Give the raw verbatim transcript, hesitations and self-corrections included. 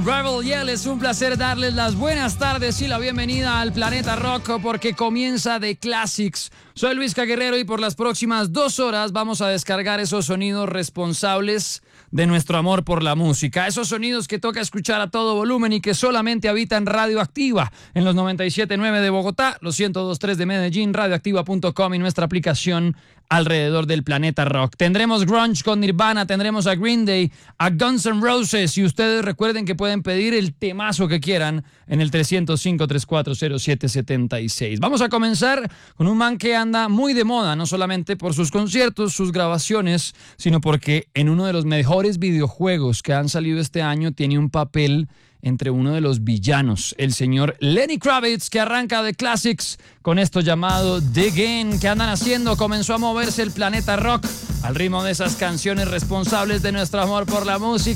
Rebel Yell, es un placer darles las buenas tardes y la bienvenida al Planeta Rock porque comienza The Classics. Soy Luis Caguerrero y por las próximas dos horas vamos a descargar esos sonidos responsables de nuestro amor por la música. Esos sonidos que toca escuchar a todo volumen y que solamente habitan Radioactiva en los noventa y siete punto nueve de Bogotá, los ciento dos punto tres de Medellín, radioactiva punto com y nuestra aplicación alrededor del planeta rock. Tendremos grunge con Nirvana, tendremos a Green Day, a Guns N' Roses y ustedes recuerden que pueden pedir el temazo que quieran en el tres cero cinco, tres cuatro cero, siete siete seis. Vamos a comenzar con un man que anda muy de moda, no solamente por sus conciertos, sus grabaciones, sino porque en uno de los mejores videojuegos que han salido este año tiene un papel entre uno de los villanos, el señor Lenny Kravitz, que arranca The Classics con esto llamado Dig In. ¿Qué andan haciendo? Comenzó a moverse el planeta rock al ritmo de esas canciones responsables de nuestro amor por la música.